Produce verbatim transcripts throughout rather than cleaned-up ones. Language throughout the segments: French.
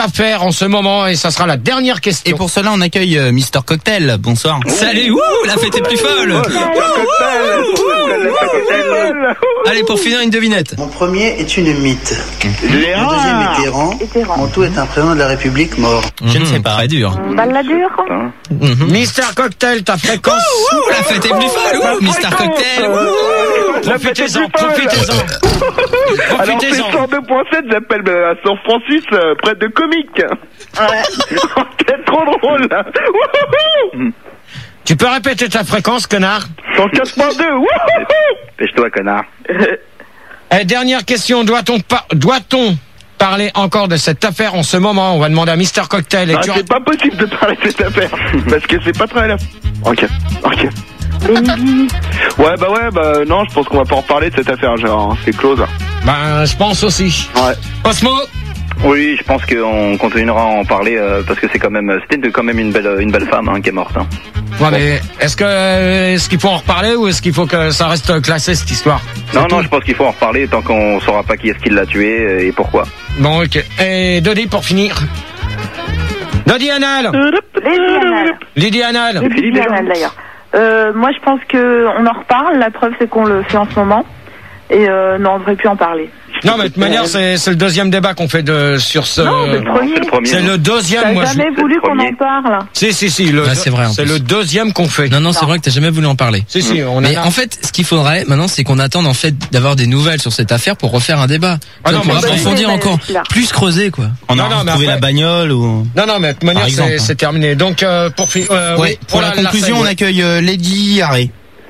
à faire en ce moment et ça sera la dernière question. Et pour cela, on accueille euh, Mister Cocktail. Bonsoir. Oh. Salut, wouh, la fête est plus folle. Oh, Allez, pour finir, une devinette. Mon premier est une mythe. Le Léa. deuxième est Téhéran. Téhéran. Mon tout est un président de la République mort. Je ne sais pas. Très dur. Balladur. Mhm. Mister Cocktail, ta fréquence. Ouh, ouh, la fête est plus folle. Ouh, Mister Cocktail. Ouh. Profitez-en, profitez-en. Alors c'est Profitez-en. cent deux point sept, j'appelle euh, à San Francis, euh, près de Comique. Ouais. C'est trop drôle là. Wouhou. Tu peux répéter ta fréquence, connard? cent quatre point deux. Wouhou. Pêche-toi, connard. Et dernière question, doit-on par... doit-on parler encore de cette affaire en ce moment? On va demander à Mister Cocktail. Et Ah, tu... c'est pas possible de parler de cette affaire. Parce que c'est pas très là. Ok, ok. Baby. Ouais, bah ouais, bah non, je pense qu'on va pas en parler de cette affaire, genre, c'est close. Ben, je pense aussi. Ouais. Osmo. Oui, je pense qu'on continuera à en parler euh, parce que c'est quand même, c'était quand même une belle, une belle femme hein, qui est morte. Hein. Ouais, mais est-ce que est-ce qu'il faut en reparler ou est-ce qu'il faut que ça reste classé cette histoire? Non, non, je pense qu'il faut en reparler tant qu'on saura pas qui est-ce qui l'a tué et pourquoi. Bon, ok. Et Dodi pour finir. Dodi Anal. Lady Anal. Lydie Anal. Lady Anal d'ailleurs. Euh, moi je pense que on en reparle. La preuve c'est qu'on le fait en ce moment. Et euh, non, on devrait plus en parler. Non, mais de toute manière, c'est, c'est le deuxième débat qu'on fait de, sur ce... Non, le premier. C'est le premier. C'est le deuxième, T'as moi. jamais je... voulu qu'on premier. en parle. Si, si, si. Le... Ah, c'est vrai, en C'est plus. le deuxième qu'on fait. Non, non, c'est vrai que t'as jamais voulu en parler. Si, si, on Mais a... en fait, ce qu'il faudrait maintenant, c'est qu'on attende en fait d'avoir des nouvelles sur cette affaire pour refaire un débat. Ah non, pour mais- approfondir mais- encore, mais- plus creuser quoi. On Non, a non, mais retrouvé après- la bagnole ou... Non, non, mais de toute manière, Par exemple, c'est, hein. c'est terminé. Donc, euh, pour finir... Euh, Ouais. oui, Pour la, conclusion, scène, on ouais. accueille euh, Lady Harry.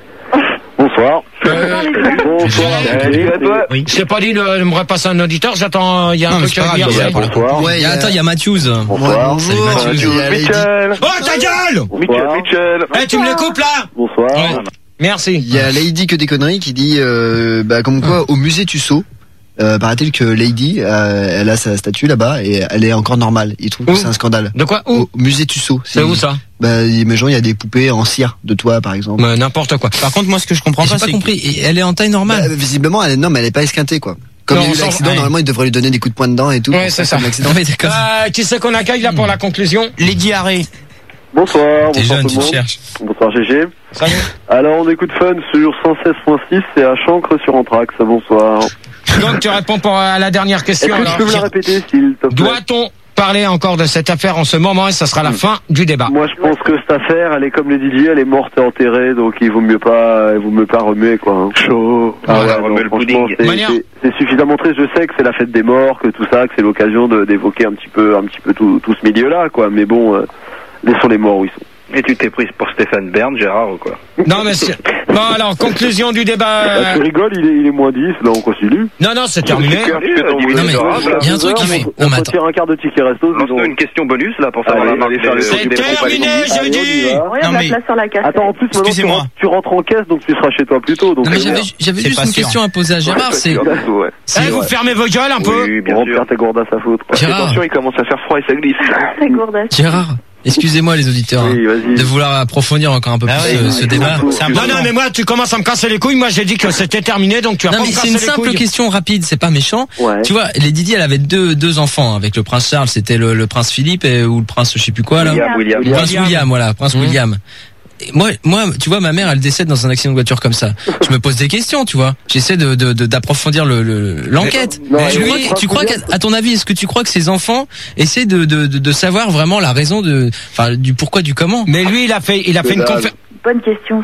Bonsoir. Euh, Bonsoir. Salut à toi. Oui. je t'ai pas dit de me repasser un auditeur, j'attends, il y a un Non, mais truc c'est pas à dire. grave, c'est- il y a pas Bonsoir. Ouais, Et attends, il y a Matthews. Bonsoir. Salut Mathieu. Mathieu. Bonjour, Il y a Lady- Michel. Oh, ta gueule! Michel, Michel. Eh, tu me les coupes, là? Bonsoir. Ouais. Merci. Il y a Lady que des conneries qui dit euh, bah comme quoi au musée Tussaud euh, paraît-il que Lady euh, elle a sa statue là-bas et elle est encore normale. Ils trouvent que Où c'est un scandale. De quoi? Où? Au musée Tussaud. C'est où, ça? Bah mais genre il y a des poupées en cire de toi par exemple. Mais n'importe quoi. Par contre, moi, ce que je comprends J'ai pas, pas c'est compris. Et elle est en taille Bah, normale. visiblement elle est non mais elle est pas esquintée quoi. Comme Non, il y a eu on l'accident, s'en- normalement ils devraient lui donner des coups de poing dedans et tout. Ouais, pour c'est faire ça. l'accident. Non mais d'accord. Euh, qui c'est qu'on accueille, là, pour la conclusion? Lady Harry. Bonsoir. T'es Bonsoir jeune, tout tu le te monde. cherches. Bonsoir G G. Salut. Alors on écoute Fun sur cent seize point six et à Chancre sur Anthrax. Bonsoir. Donc, tu réponds pour, à la dernière Est-ce question. que tu alors. peux me la répéter s'il te plaît? Doit-on parler encore de cette affaire en ce moment et ça sera la fin du débat? Moi je pense que cette affaire, elle est comme les D J, elle est morte et enterrée, donc il vaut mieux pas, il vaut mieux pas remuer quoi. Hein. Chaud. Ah ouais, non, remuer le franchement, pudding. c'est- Manière. c'est- C'est suffisamment triste. Je sais que c'est la fête des morts, que tout ça, que c'est l'occasion de- d'évoquer un petit peu, un petit peu tout, tout ce milieu-là quoi. Mais bon, euh, laissons les morts où ils sont. Et tu t'es prise pour Stéphane Bern, Gérard ou quoi? Non, mais c'est... Bon, alors, conclusion du débat. Bah, euh, tu rigoles, il est, il est moins dix, là on continue. Non, non, c'est terminé. Super, tu fais ton Non, boulot, mais Gérard, il y a voilà. un truc qui fait- On Non, mais retire un quart de ticket resto. Lance-nous disons. une question bonus là pour savoir Allez, la marque allez faire des- le- C'est des terminé, compagnies. j'ai Allez, on y dit. va. Ouais, il y a Non, de la mais- place sur la cassette. Attends, en plus, maintenant, tu Excusez-moi. rentres, tu rentres en caisse, donc tu seras chez toi plus tôt. Donc Non mais c'est j'avais bien. j'avais C'est juste pas une sûr. question à poser à Gérard. C'est Ouais, ouais. Eh, c'est- vous fermez vos gueules un peu. Oui, bien Remplir sûr. ta gourdasse à foutre. Gérard. il commence à faire froid et ça glisse. C'est gourdasse. Gérard. Excusez-moi les auditeurs hein, Oui, vas-y. de vouloir approfondir encore un peu Ah plus ouais, ce, ce oui, débat. c'est Non, important. non, mais moi, tu commences à me casser les couilles. Moi, j'ai dit que c'était terminé, donc tu vas Non pas mais me c'est casser une les simple couilles. question rapide, c'est pas méchant. Ouais. Tu vois, les Didi, elle avait deux deux enfants avec le prince Charles, c'était le, le prince Philippe et, ou le prince je sais plus quoi là. William, William. Le prince William. William, voilà, prince Mmh. William. Et moi, moi, tu vois, ma mère, elle décède dans un accident de voiture comme ça. Je me pose des questions, tu vois. J'essaie de de- de- d'approfondir le le- l'enquête. Non, Tu mais crois, oui, que- tu crois qu'à à ton avis, est-ce que tu crois que ces enfants essaient de de de, de savoir vraiment la raison de, enfin, du pourquoi du comment? Mais lui, il a fait, il a fait une dalle. conférence. Bonne question. Oh,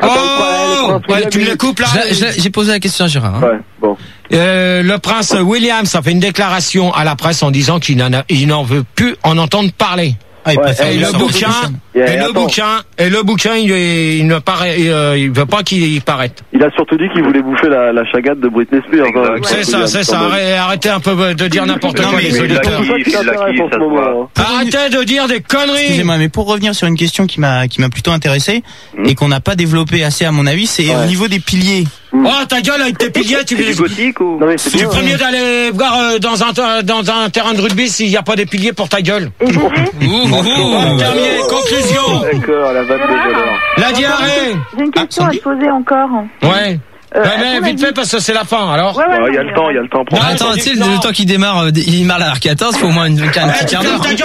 le prince ouais, tu me William, les coupes là. Je- je- J'ai posé la question à Gérard. Hein. Ouais, bon. Euh, le prince William, ça fait une déclaration à la presse en disant qu'il n'en a- il n'en veut plus en entendre parler. Ah, il Ouais, préfère Et le le sang. bouquin, Et et le attends. bouquin, et le bouquin, il, est- il ne paraît, euh, il veut pas qu'il paraisse. Il a surtout dit qu'il voulait bouffer la, la chagate de Britney Spears. Exact. hein, C'est quand ça, il a- c'est ça. quand même. Arrêtez, arrêtez un peu de dire n'importe Non, quoi, mais les il auditeurs. C'est pour ça qu'il Il l'a t'intéresse qui, en ça ce se voit. moment. hein. Arrêtez de dire des conneries. Excusez-moi, mais pour revenir sur une question qui m'a qui m'a plutôt intéressé et qu'on n'a pas développé assez à mon avis, c'est Ouais. au niveau des piliers. Oh, ta gueule avec tes piliers, tu C'est du veux. gothique ou? Non, mais c'est Tu bien, ferais hein. mieux d'aller voir euh, dans un dans un terrain de rugby s'il n'y a pas des piliers pour ta gueule. Et Gégé Ouh, ouh, ouh. Terminé. Conclusion. D'accord, la vanne de Gérard. La diarrhée. J'ai une question à te poser encore. Ouais. Euh, Ouais, à mais ton vite avis- fait parce que c'est la fin. Alors. Ouais, ouais, Ouais, il y a non, le temps, il y a le temps. Non, prends- attends, tu sais, le, non. le temps qu'il démarre, euh, il démarre à l'heure quatorze, faut au moins une, un petit quart d'heure. Ta gueule.